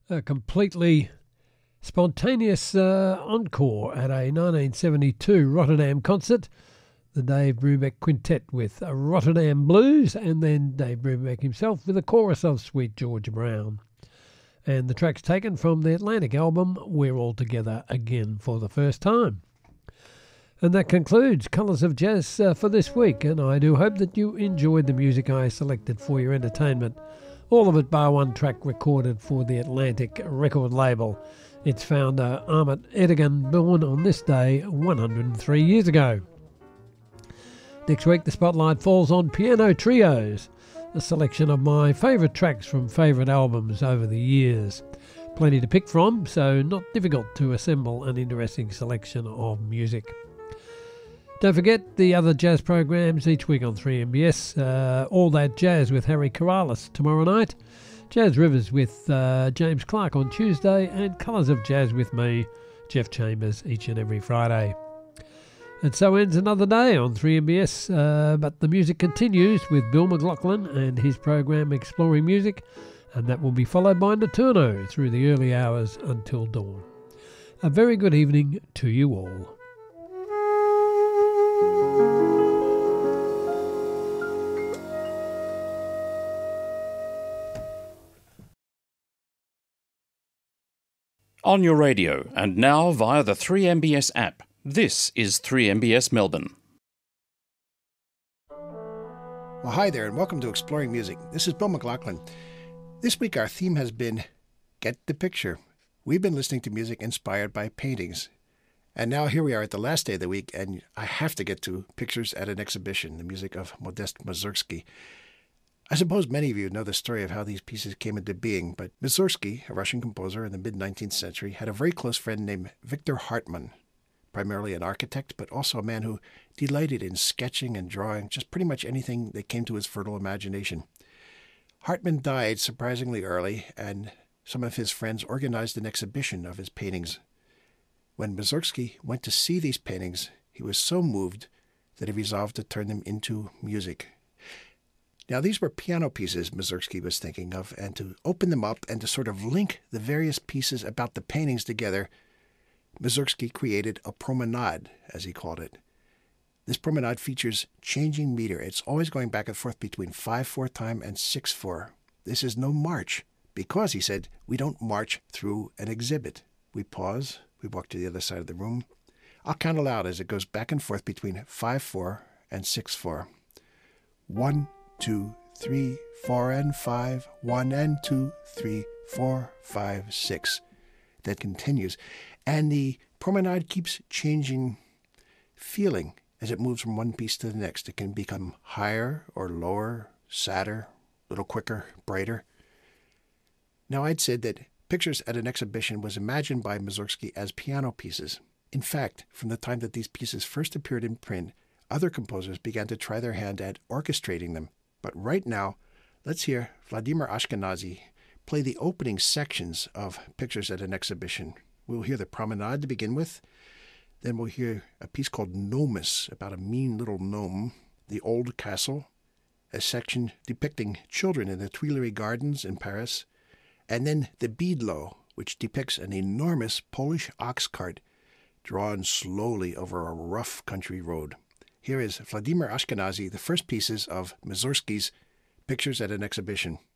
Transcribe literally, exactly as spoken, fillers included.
A completely spontaneous uh, encore at a nineteen seventy-two Rotterdam concert. The Dave Brubeck Quintet with Rotterdam Blues, and then Dave Brubeck himself with a chorus of Sweet George Brown. And the track's taken from the Atlantic album We're All Together Again for the First Time. And that concludes Colours of Jazz uh, for this week, and I do hope that you enjoyed the music I selected for your entertainment. All of it bar one track recorded for the Atlantic record label. Its founder, Ahmet Ertegun, born on this day one hundred three years ago. Next week the spotlight falls on Piano Trios, a selection of my favourite tracks from favourite albums over the years. Plenty to pick from, so not difficult to assemble an interesting selection of music. Don't forget the other jazz programs each week on three M B S. Uh, All That Jazz with Harry Corrales tomorrow night. Jazz Rivers with uh, James Clark on Tuesday. And Colours of Jazz with me, Jeff Chambers, each and every Friday. And so ends another day on three M B S. Uh, but the music continues with Bill McLaughlin and his program Exploring Music. And that will be followed by Nocturno through the early hours until dawn. A very good evening to you all. On your radio and now via the three M B S app, this is three M B S Melbourne. Well, hi there and welcome to Exploring Music. This is Bill McLaughlin. This week our theme has been Get the Picture. We've been listening to music inspired by paintings. And now here we are at the last day of the week, and I have to get to Pictures at an Exhibition, the music of Modest Mussorgsky. I suppose many of you know the story of how these pieces came into being, but Mussorgsky, a Russian composer in the mid-nineteenth century, had a very close friend named Victor Hartmann, primarily an architect, but also a man who delighted in sketching and drawing just pretty much anything that came to his fertile imagination. Hartmann died surprisingly early, and some of his friends organized an exhibition of his paintings. When Mussorgsky went to see these paintings, he was so moved that he resolved to turn them into music. Now, these were piano pieces Mussorgsky was thinking of, and to open them up and to sort of link the various pieces about the paintings together, Mussorgsky created a promenade, as he called it. This promenade features changing meter. It's always going back and forth between five four time and six four. This is no march, because, he said, we don't march through an exhibit. We pause, we walk to the other side of the room. I'll count aloud as it goes back and forth between five four and six four. One, two, three, four, and five. One and two, three, four, five, six. That continues. And the promenade keeps changing feeling as it moves from one piece to the next. It can become higher or lower, sadder, a little quicker, brighter. Now, I'd said that Pictures at an Exhibition was imagined by Mussorgsky as piano pieces. In fact, from the time that these pieces first appeared in print, other composers began to try their hand at orchestrating them. But right now, let's hear Vladimir Ashkenazy play the opening sections of Pictures at an Exhibition. We'll hear the Promenade to begin with. Then we'll hear a piece called Gnomus, about a mean little gnome, the Old Castle, a section depicting children in the Tuileries Gardens in Paris, and then the Bydlo, which depicts an enormous Polish ox cart drawn slowly over a rough country road. Here is Vladimir Ashkenazy, the first pieces of Mussorgsky's Pictures at an Exhibition.